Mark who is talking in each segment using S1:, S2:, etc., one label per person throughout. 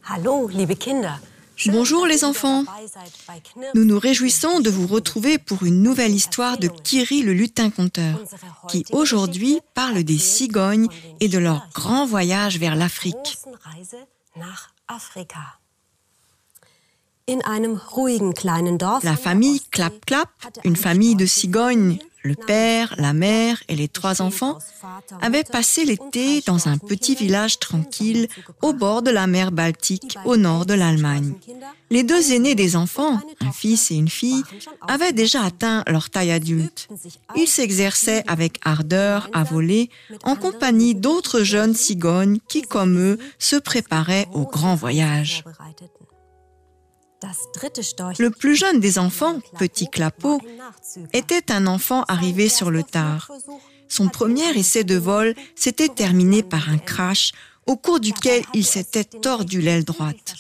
S1: Hallo, liebe Kinder.
S2: Bonjour les enfants, nous nous réjouissons de vous retrouver pour une nouvelle histoire de Kiri le lutin-conteur, qui aujourd'hui parle des cigognes et de leur grand voyage vers l'Afrique. La famille Clap-Clap, une famille de cigognes, le père, la mère et les 3 enfants, avait passé l'été dans un petit village tranquille au bord de la mer Baltique, au nord de l'Allemagne. Les 2 aînés des enfants, un fils et une fille, avaient déjà atteint leur taille adulte. Ils s'exerçaient avec ardeur à voler en compagnie d'autres jeunes cigognes qui, comme eux, se préparaient au grand voyage. Le plus jeune des enfants, Petit Clapeau, était un enfant arrivé sur le tard. Son premier essai de vol s'était terminé par un crash au cours duquel il s'était tordu l'aile droite.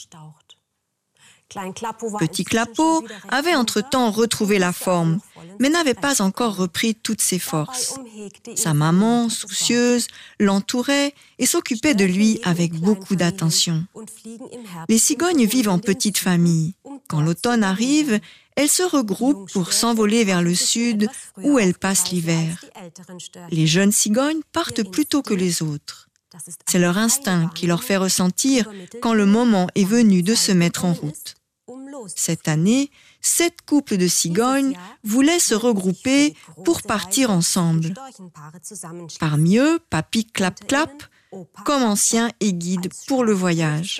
S2: Petit Clapeau avait entre-temps retrouvé la forme, mais n'avait pas encore repris toutes ses forces. Sa maman, soucieuse, l'entourait et s'occupait de lui avec beaucoup d'attention. Les cigognes vivent en petite famille. Quand l'automne arrive, elles se regroupent pour s'envoler vers le sud où elles passent l'hiver. Les jeunes cigognes partent plus tôt que les autres. C'est leur instinct qui leur fait ressentir quand le moment est venu de se mettre en route. Cette année, 7 couples de cigognes voulaient se regrouper pour partir ensemble. Parmi eux, Papy Clap-Clap, comme ancien et guide pour le voyage.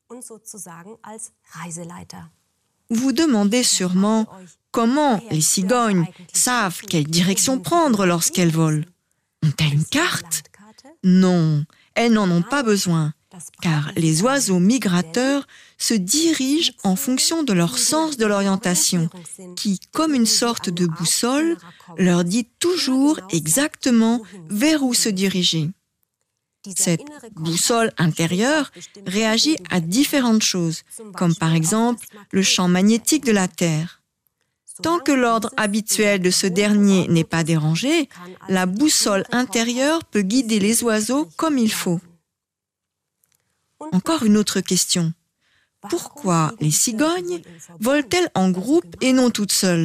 S2: Vous vous demandez sûrement comment les cigognes savent quelle direction prendre lorsqu'elles volent. Ont-elles une carte ? Non, elles n'en ont pas besoin, car les oiseaux migrateurs se dirigent en fonction de leur sens de l'orientation, qui, comme une sorte de boussole, leur dit toujours exactement vers où se diriger. Cette boussole intérieure réagit à différentes choses, comme par exemple le champ magnétique de la Terre. Tant que l'ordre habituel de ce dernier n'est pas dérangé, la boussole intérieure peut guider les oiseaux comme il faut. Encore une autre question. Pourquoi les cigognes volent-elles en groupe et non toutes seules ?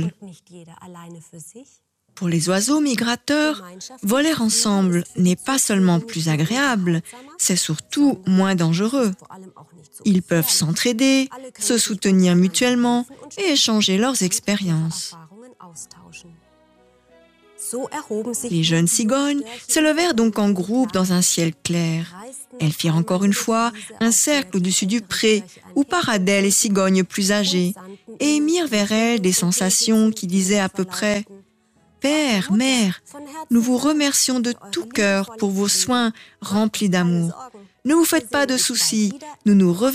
S2: Pour les oiseaux migrateurs, voler ensemble n'est pas seulement plus agréable, c'est surtout moins dangereux. Ils peuvent s'entraider, se soutenir mutuellement et échanger leurs expériences. Les jeunes cigognes se levèrent donc en groupe dans un ciel clair. Elles firent encore une fois un cercle au-dessus du pré où paradaient les cigognes plus âgées et émirent vers elles des sensations qui disaient à peu près « Père, mère, nous vous remercions de tout cœur pour vos soins remplis d'amour. Ne vous faites pas de soucis, nous nous reverrons